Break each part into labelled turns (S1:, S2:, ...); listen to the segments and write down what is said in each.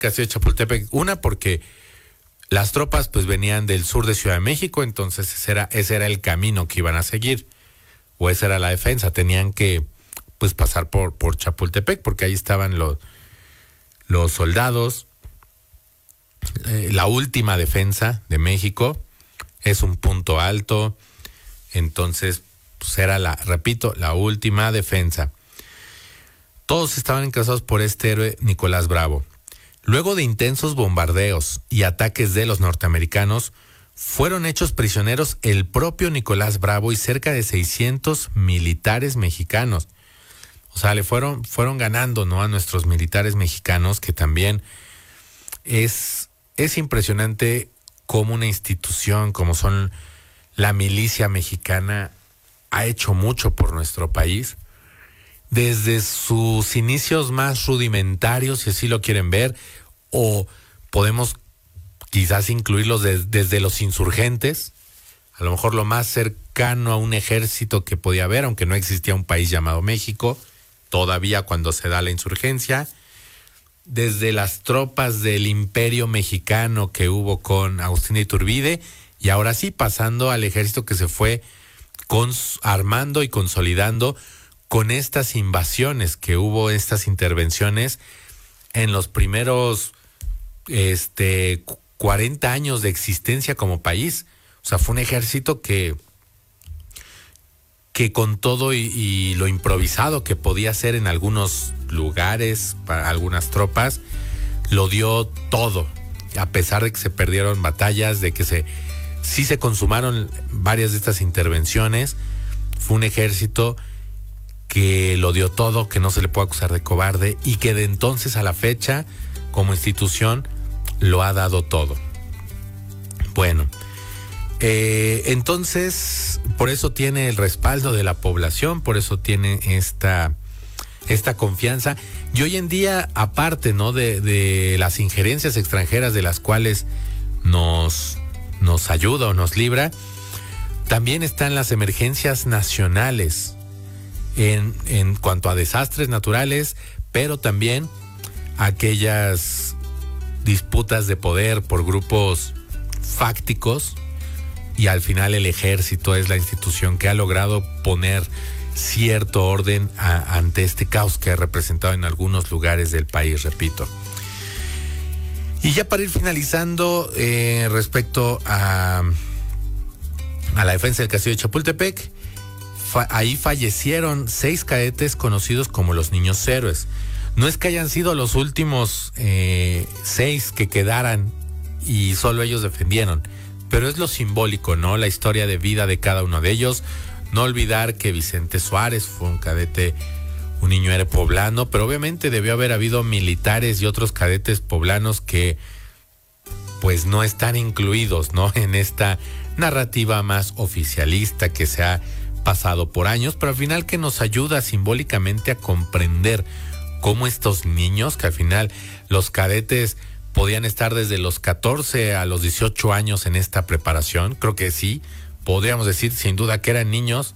S1: Castillo de Chapultepec? Una, porque las tropas pues venían del sur de Ciudad de México, entonces ese era el camino que iban a seguir, o esa era la defensa, tenían que pues pasar por Chapultepec, porque ahí estaban los soldados. La última defensa de México es un punto alto, entonces pues era la última defensa. Todos estaban encabezados por este héroe Nicolás Bravo. Luego de intensos bombardeos y ataques de los norteamericanos, fueron hechos prisioneros el propio Nicolás Bravo y cerca de 600 militares mexicanos. O sea, le fueron ganando, ¿no?, a nuestros militares mexicanos, que también es impresionante cómo una institución como son la milicia mexicana ha hecho mucho por nuestro país. Desde sus inicios más rudimentarios, si así lo quieren ver, o podemos quizás incluirlos desde los insurgentes, a lo mejor lo más cercano a un ejército que podía haber, aunque no existía un país llamado México, todavía cuando se da la insurgencia, desde las tropas del Imperio Mexicano que hubo con Agustín de Iturbide, y ahora sí pasando al ejército que se fue armando y consolidando con estas invasiones que hubo, estas intervenciones en los primeros 40 años de existencia como país. O sea, fue un ejército que con todo y lo improvisado que podía ser en algunos lugares, para algunas tropas, lo dio todo, a pesar de que se perdieron batallas, de que sí se consumaron varias de estas intervenciones. Fue un ejército que lo dio todo, que no se le puede acusar de cobarde, y que de entonces a la fecha, como institución, lo ha dado todo. Bueno, entonces, por eso tiene el respaldo de la población, por eso tiene esta confianza. Y hoy en día, aparte, ¿no?, de las injerencias extranjeras de las cuales nos ayuda o nos libra, también están las emergencias nacionales en cuanto a desastres naturales, pero también aquellas disputas de poder por grupos fácticos, y al final el ejército es la institución que ha logrado poner cierto orden ante este caos que ha representado en algunos lugares del país, repito. Y ya para ir finalizando, respecto a la defensa del Castillo de Chapultepec, ahí fallecieron 6 cadetes conocidos como los Niños Héroes. No es que hayan sido los últimos 6 que quedaran y solo ellos defendieron, pero es lo simbólico, ¿no?, la historia de vida de cada uno de ellos. No olvidar que Vicente Suárez fue un cadete, un niño héroe poblano, pero obviamente debió haber habido militares y otros cadetes poblanos que pues no están incluidos, ¿no?, en esta narrativa más oficialista que se ha pasado por años, pero al final que nos ayuda simbólicamente a comprender cómo estos niños, que al final los cadetes podían estar desde los 14 a los 18 años en esta preparación, creo que sí, podríamos decir sin duda que eran niños,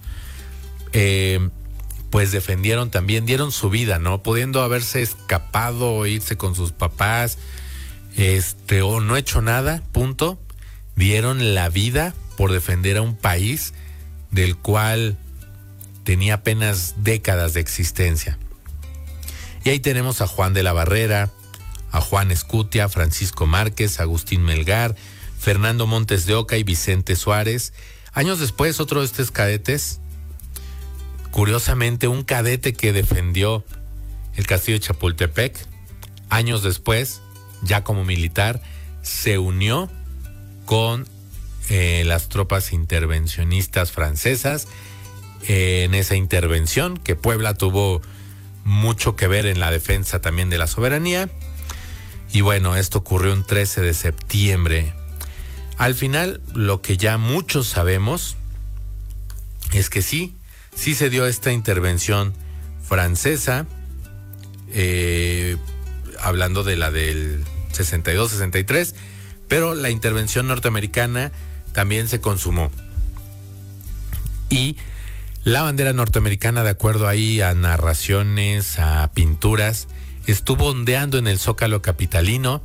S1: pues defendieron también, dieron su vida, ¿no?, pudiendo haberse escapado o irse con sus papás, o no hecho nada, punto, dieron la vida por defender a un país del cual tenía apenas décadas de existencia. Y ahí tenemos a Juan de la Barrera, a Juan Escutia, Francisco Márquez, Agustín Melgar, Fernando Montes de Oca y Vicente Suárez. Años después, otro de estos cadetes, curiosamente un cadete que defendió el Castillo de Chapultepec, años después, ya como militar, se unió con las tropas intervencionistas francesas en esa intervención, que Puebla tuvo mucho que ver en la defensa también de la soberanía. Y bueno, esto ocurrió un 13 de septiembre. Al final, lo que ya muchos sabemos es que sí se dio esta intervención francesa, hablando de la del 62-63, pero la intervención norteamericana también se consumó. Y la bandera norteamericana, de acuerdo ahí a narraciones, a pinturas, estuvo ondeando en el Zócalo capitalino.